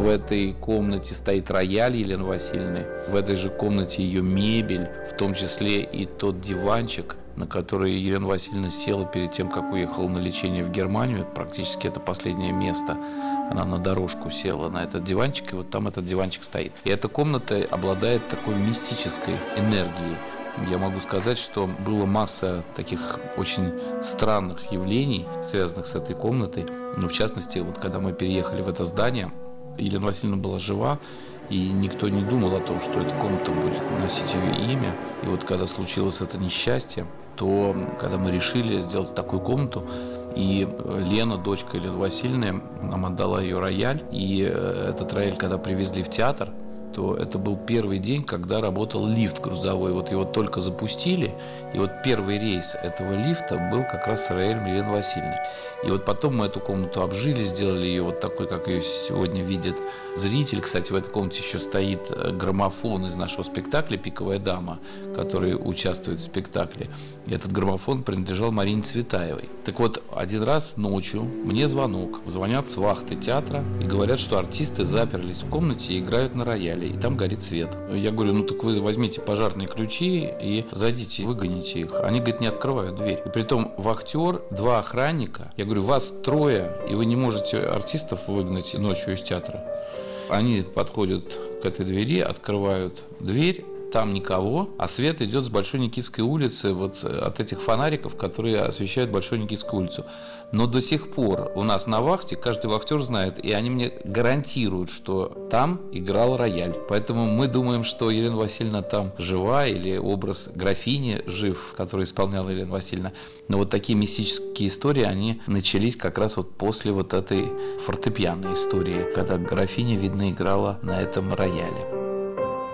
В этой комнате стоит рояль Елены Васильевны. В этой же комнате ее мебель, в том числе и тот диванчик, на который Елена Васильевна села перед тем, как уехала на лечение в Германию. Практически это последнее место. Она на дорожку села на этот диванчик, и вот там этот диванчик стоит. И эта комната обладает такой мистической энергией. Я могу сказать, что была масса таких очень странных явлений, связанных с этой комнатой. Но в частности, вот когда мы переехали в это здание, Елена Васильевна была жива, и никто не думал о том, что эта комната будет носить ее имя. И вот когда случилось это несчастье, то когда мы решили сделать такую комнату, и Лена, дочка Елены Васильевны, нам отдала ее рояль, и этот рояль, когда привезли в театр, то это был первый день, когда работал лифт грузовой. Вот его только запустили, и вот первый рейс этого лифта был как раз с роялем Елены Васильевны. И вот потом мы эту комнату обжили, сделали ее вот такой, как ее сегодня видит зритель. Кстати, в этой комнате еще стоит граммофон из нашего спектакля «Пиковая дама», который участвует в спектакле. И этот граммофон принадлежал Марине Цветаевой. Так вот, один раз ночью мне звонок. Звонят с вахты театра и говорят, что артисты заперлись в комнате и играют на рояле, и там горит свет. Я говорю, ну так вы возьмите пожарные ключи и зайдите, выгоните их. Они, говорит, не открывают дверь. И притом вахтер, 2 охранника. Я говорю, вас 3, и вы не можете артистов выгнать ночью из театра. Они подходят к этой двери, открывают дверь, там никого, а свет идет с Большой Никитской улицы, вот от этих фонариков, которые освещают Большую Никитскую улицу. Но до сих пор у нас на вахте, каждый вахтер знает, и они мне гарантируют, что там играл рояль. Поэтому мы думаем, что Елена Васильевна там жива, или образ графини жив, который исполняла Елена Васильевна. Но вот такие мистические истории, они начались как раз вот после вот этой фортепианной истории, когда графиня, видно, играла на этом рояле.